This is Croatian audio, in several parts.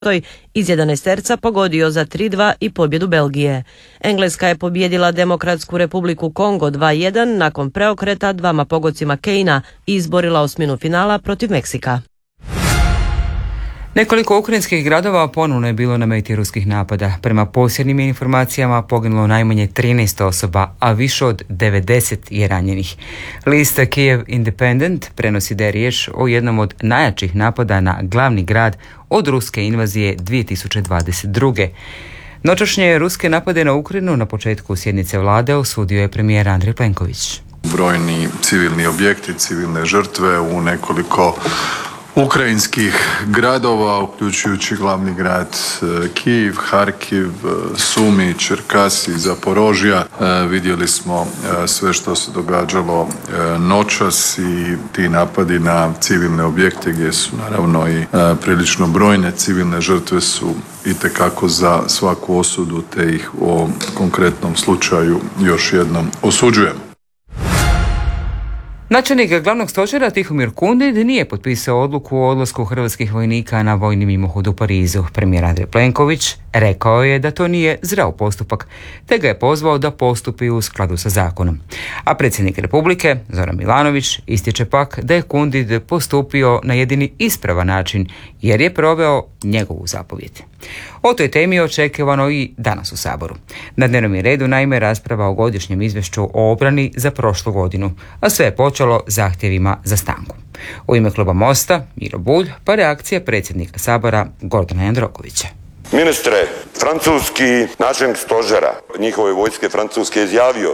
iz 11 terca pogodio za 3-2 i pobjedu Belgije. Engleska je pobjedila Demokratsku republiku Kongo 2-1 nakon preokreta dvama pogodcima Keina i izborila osminu finala protiv Meksika. Nekoliko ukrajinskih gradova ponovno je bilo na meti ruskih napada. Prema posljednjim informacijama poginulo najmanje 13 osoba, a više od 90 je ranjenih. List Kyiv Independent prenosi da je riječ o jednom od najjačih napada na glavni grad od ruske invazije 2022. Noćašnje ruske napade na Ukrajinu na početku sjednice vlade osudio je premijer Andrej Plenković. Brojni civilni objekti, civilne žrtve u nekoliko ukrajinskih gradova, uključujući glavni grad Kijev, Harkiv, Sumi, Čerkasi, Zaporožja. Vidjeli smo sve što se događalo noćas i ti napadi na civilne objekte gdje su naravno i prilično brojne civilne žrtve su itekako za svaku osudu, te ih u ovom konkretnom slučaju još jednom osuđujemo. Načelnik glavnog stožera Tihomir Kundid nije potpisao odluku o odlasku hrvatskih vojnika na vojni mimohod u Parizu. Premijer Andrej Plenković rekao je da to nije zdrav postupak, te ga je pozvao da postupi u skladu sa zakonom. A predsjednik Republike, Zoran Milanović, ističe pak da je Kundid postupio na jedini ispravan način, jer je proveo njegovu zapovjed. O toj temi je očekivano i danas u Saboru. Na dnevnom je redu naime rasprava o godišnjem izvješću o obrani za prošlu godinu, a sve je počelo zahtjevima za stanku. U ime kluba Mosta, Miro Bulj, pa reakcija predsjednika Sabora Gordana Jandrokovića. Ministre, francuski načelnik stožera njihove vojske francuske je izjavio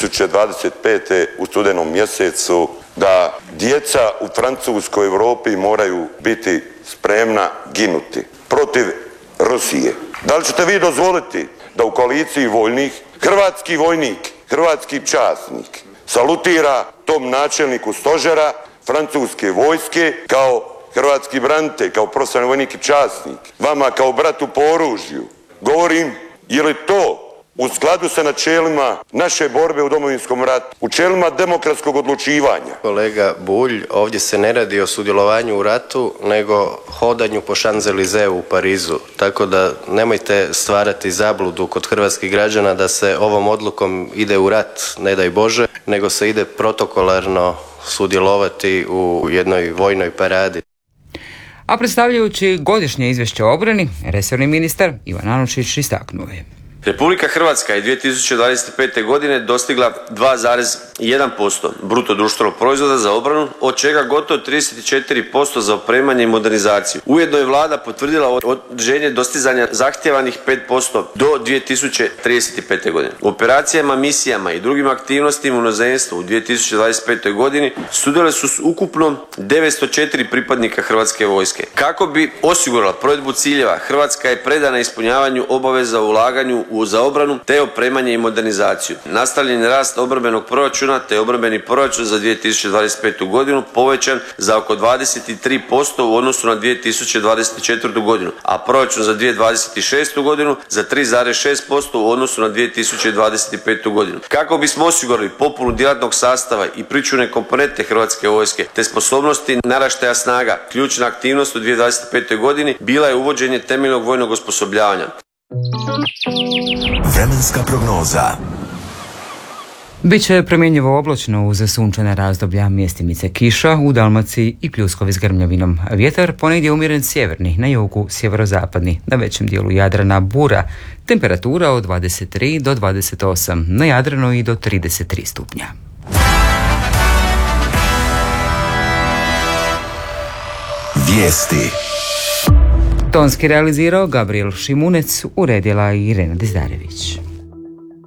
2025. u studenom mjesecu da djeca u Francuskoj Europi moraju biti spremna ginuti protiv Rusije. Da li ćete vi dozvoliti da u koaliciji vojnih hrvatski vojnik, hrvatski časnik salutira tom načelniku stožera francuske vojske kao hrvatski branitelj, kao profesionalni vojnik i časnik, vama kao bratu po oružju? Govorim, je li to u skladu sa načelima naše borbe u Domovinskom ratu, u načelima demokratskog odlučivanja? Kolega Bulj, ovdje se ne radi o sudjelovanju u ratu, nego hodanju po Champs-Élysées u Parizu. Tako da nemojte stvarati zabludu kod hrvatskih građana da se ovom odlukom ide u rat, ne daj Bože, nego se ide protokolarno sudjelovati u jednoj vojnoj paradi. A predstavljajući godišnje izvješće o obrani, resorni ministar Ivan Anušić istaknuo je: Republika Hrvatska je 2025. godine dostigla 2,1% bruto društvenog proizvoda za obranu, od čega gotovo 34% za opremanje i modernizaciju. Ujedno je vlada potvrdila određenje dostizanja zahtjevanih 5% do 2035. godine. U operacijama, misijama i drugim aktivnostima u inozemstvu u 2025. godini sudjelovali su ukupno 904 pripadnika Hrvatske vojske. Kako bi osigurala provedbu ciljeva, Hrvatska je predana ispunjavanju obaveza u ulaganju za obranu te opremanje i modernizaciju. Nastavljen je rast obrambenog proračuna te obrambeni proračun za 2025. godinu povećan za oko 23% u odnosu na 2024. godinu, a proračun za 2026. godinu za 3,6% u odnosu na 2025. godinu. Kako bismo osigurali popunu djelatnog sastava i pričuvne komponente Hrvatske vojske te sposobnosti naraštaja snaga, ključna aktivnost u 2025. godini bila je uvođenje temeljnog vojnog osposobljavanja. Vremenska prognoza. Biće promjenjivo oblačno uz sunčana razdoblja, mjestimice kiša u Dalmaciji i pljuskovi s grmljavinom. Vjetar ponegdje umjeren sjeverni, na jugu sjeverozapadni, na većem dijelu Jadrana bura. Temperatura od 23 do 28, na Jadranu i do 33 stupnja. Vijesti. Tonski realizirao Gabriel Šimunec, uredila i Irena Dizdarević.